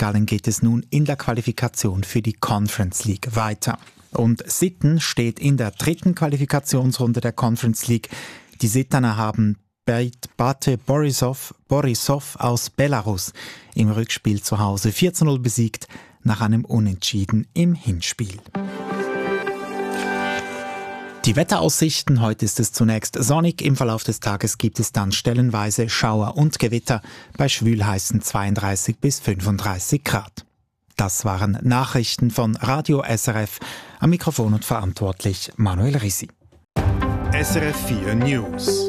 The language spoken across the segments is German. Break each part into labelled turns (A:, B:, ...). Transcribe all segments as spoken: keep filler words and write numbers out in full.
A: Gallen geht es nun in der Qualifikation für die Conference League weiter. Und Sitten steht in der dritten Qualifikationsrunde der Conference League. Die Sittener haben Bate Borisov, Borisov aus Belarus im Rückspiel zu Hause vier zu null besiegt, nach einem Unentschieden im Hinspiel. Die Wetteraussichten: Heute ist es zunächst sonnig, im Verlauf des Tages gibt es dann stellenweise Schauer und Gewitter bei schwülheißen zweiunddreißig bis fünfunddreißig Grad. Das waren Nachrichten von Radio S R F. Am Mikrofon und verantwortlich Manuel Risi.
B: S R F vier News.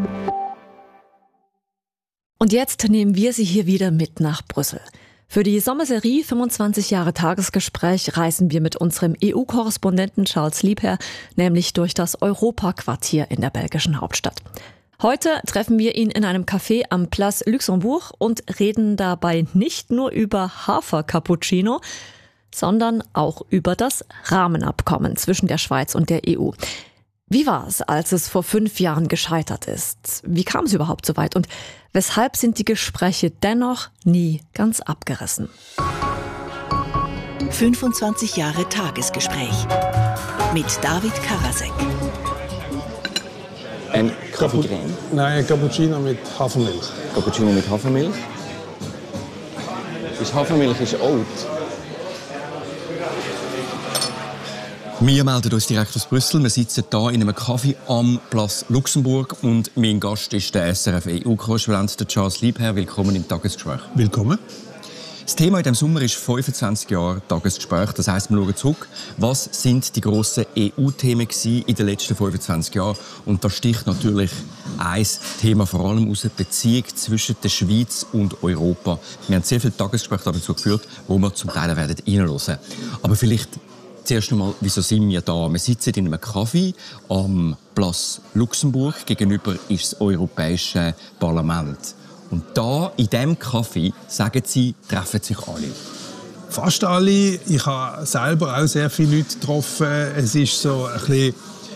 C: Und jetzt nehmen wir Sie hier wieder mit nach Brüssel. Für die Sommerserie fünfundzwanzig Jahre Tagesgespräch reisen wir mit unserem E U-Korrespondenten Charles Liebherr nämlich durch das Europaquartier in der belgischen Hauptstadt. Heute treffen wir ihn in einem Café am Place Luxembourg und reden dabei nicht nur über Hafer-Cappuccino, sondern auch über das Rahmenabkommen zwischen der Schweiz und der E U. Wie war es, als es vor fünf Jahren gescheitert ist? Wie kam es überhaupt so weit? Und weshalb sind die Gespräche dennoch nie ganz abgerissen?
D: fünfundzwanzig Jahre Tagesgespräch mit David Karasek.
E: Ein Kaffeecreme?
F: Nein, ein Cappuccino mit Hafermilch.
E: Cappuccino mit Hafermilch? Ist Hafermilch ist alt.
G: Wir melden uns direkt aus Brüssel. Wir sitzen hier in einem Café am Place Luxembourg und mein Gast ist der S R F-E U-Korrespondent Charles Liebherr. Willkommen im Tagesgespräch.
F: Willkommen.
G: Das Thema in diesem Sommer ist fünfundzwanzig Jahre Tagesgespräch. Das heisst, wir schauen zurück. Was sind die grossen E U-Themen in den letzten fünfundzwanzig Jahren? Und da sticht natürlich ein Thema vor allem aus, die Beziehung zwischen der Schweiz und Europa. Wir haben sehr viele Tagesgespräche dazu geführt, wo wir zum Teil werden reinhören. Aber vielleicht zuerst einmal, wieso sind wir da? Wir sitzen in einem Café am Place Luxembourg. Gegenüber ist das Europäische Parlament. Und da, in diesem Café, sagen Sie, treffen sich alle.
F: Fast alle. Ich habe selber auch sehr viele Leute getroffen. Es ist so ein bisschen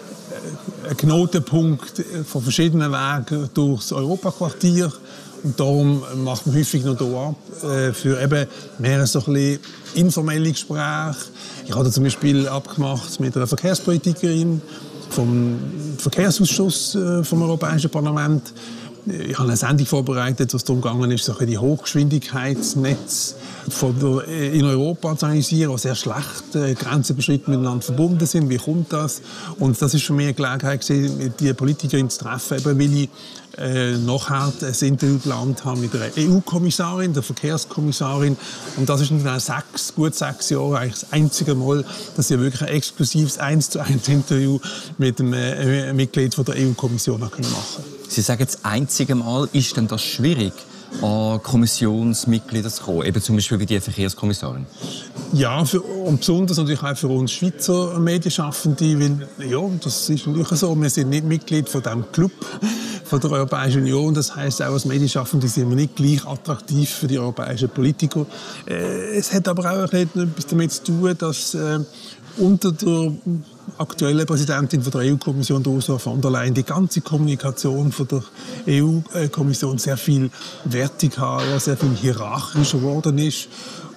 F: ein Knotenpunkt von verschiedenen Wegen durchs Europaquartier. Und darum macht man häufig noch hier ab für eben mehr so ein bisschen informelle Gespräche. Ich habe zum Beispiel abgemacht mit einer Verkehrspolitikerin vom Verkehrsausschuss vom Europäischen Parlament. Ich habe eine Sendung vorbereitet, wo es darum gegangen ist, die Hochgeschwindigkeitsnetze von der, in Europa zu analysieren, die sehr schlecht äh, grenzüberschreitend miteinander verbunden sind. Wie kommt das? Und das war für mich eine Gelegenheit, die Politikerin zu treffen, eben weil ich äh, nachher ein Interview geplant habe mit der E U-Kommissarin, der Verkehrskommissarin. Und das ist in sechs, gut sechs Jahren eigentlich das einzige Mal, dass ich wirklich ein exklusives eins zu eins Interview mit einem äh, Mitglied von der E U-Kommission machen konnte.
G: Sie sagen, das einzige Mal, ist denn das schwierig, an Kommissionsmitglieder zu kommen, eben zum Beispiel wie die Verkehrskommissarin?
F: Ja, für, und besonders natürlich auch für uns Schweizer Medienschaffende, weil ja, das ist natürlich so, wir sind nicht Mitglied von diesem Club von der Europäischen Union, das heisst auch als Medienschaffende sind wir nicht gleich attraktiv für die europäischen Politiker. Äh, es hat aber auch etwas damit zu tun, dass äh, unter der aktuelle Präsidentin von der E U-Kommission, Ursula von der Leyen, die ganze Kommunikation von der E U-Kommission sehr viel vertikaler, sehr viel hierarchischer geworden ist.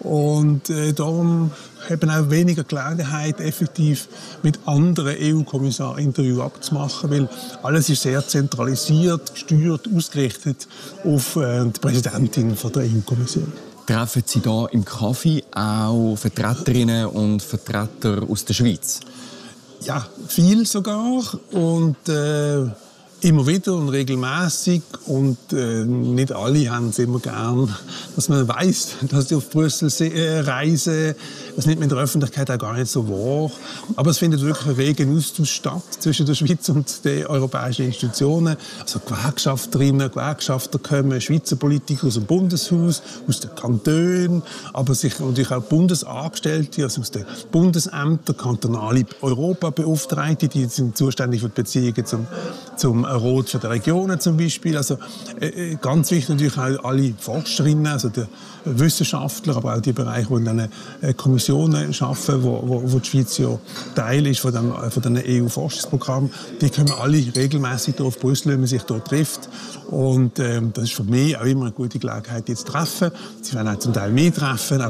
F: Und äh, darum haben auch weniger Gelegenheit, effektiv mit anderen E U-Kommissaren Interviews abzumachen, weil alles ist sehr zentralisiert, gesteuert, ausgerichtet auf äh, die Präsidentin von der E U-Kommission.
G: Treffen Sie da im Café auch Vertreterinnen und Vertreter aus der Schweiz?
F: Ja, viel sogar und äh, immer wieder und regelmäßig und äh, nicht alle haben es immer gern, dass man weiß, dass sie auf Brüssel äh, reisen. Das nimmt man in der Öffentlichkeit auch gar nicht so wahr. Aber es findet wirklich ein reger Austausch statt zwischen der Schweiz und den europäischen Institutionen. Also Gewerkschafterinnen, Gewerkschafter kommen, Schweizer Politiker aus dem Bundeshaus, aus den Kantonen, aber sich natürlich auch Bundesangestellte, also aus den Bundesämtern, kantonale Europabeauftragte, die sind zuständig für die Beziehungen zum, zum Rat für die Regionen zum Beispiel. Also äh, ganz wichtig natürlich auch alle Forscherinnen, also die Wissenschaftler, aber auch die Bereiche, die in diesen äh, Kommissionen arbeiten, wo, wo, wo die Schweiz ja Teil ist von dem von den E U-Forschungsprogramm. Die kommen alle regelmäßig hier auf Brüssel, wenn man sich dort trifft. Und ähm, das ist für mich auch immer eine gute Gelegenheit, die zu treffen. Sie werden auch zum Teil mehr treffen.